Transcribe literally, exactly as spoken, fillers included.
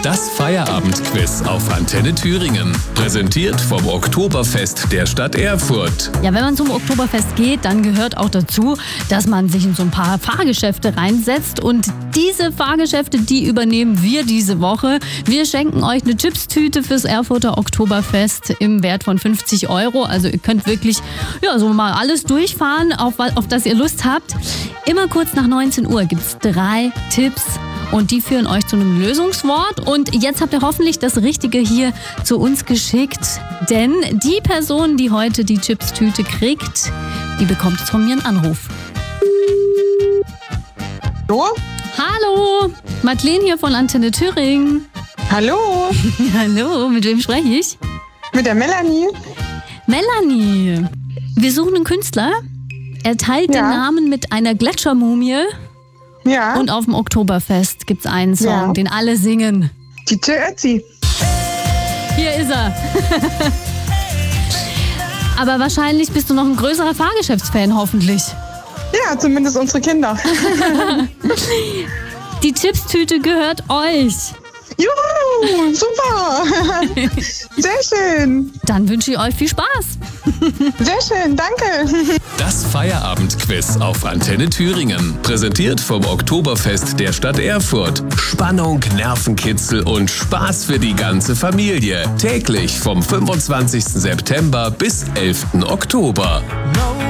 Das Feierabendquiz auf Antenne Thüringen. Präsentiert vom Oktoberfest der Stadt Erfurt. Ja, wenn man zum Oktoberfest geht, dann gehört auch dazu, dass man sich in so ein paar Fahrgeschäfte reinsetzt. Und diese Fahrgeschäfte, die übernehmen wir diese Woche. Wir schenken euch eine Chipstüte fürs Erfurter Oktoberfest im Wert von fünfzig Euro. Also ihr könnt wirklich ja, so mal alles durchfahren, auf, auf das ihr Lust habt. Immer kurz nach neunzehn Uhr gibt es drei Tipps. Und die führen euch zu einem Lösungswort. Und jetzt habt ihr hoffentlich das Richtige hier zu uns geschickt. Denn die Person, die heute die Chipstüte kriegt, die bekommt jetzt von mir einen Anruf. Hallo? Hallo, Madeleine hier von Antenne Thüringen. Hallo? Hallo, mit wem spreche ich? Mit der Melanie. Melanie, wir suchen einen Künstler. Er teilt Ja. den Namen mit einer Gletschermumie. Ja, Und auf dem Oktoberfest gibt's einen Song, Ja. den alle singen. die Ötzi. Hier ist er. Aber wahrscheinlich bist du noch ein größerer Fahrgeschäftsfan, hoffentlich. Ja, zumindest unsere Kinder. Die Chipstüte gehört euch. Juhu, super. Sehr schön. Dann wünsche ich euch viel Spaß. Sehr schön, danke. Das Feierabendquiz auf Antenne Thüringen. Präsentiert vom Oktoberfest der Stadt Erfurt. Spannung, Nervenkitzel und Spaß für die ganze Familie. Täglich vom fünfundzwanzigsten September bis elften Oktober. No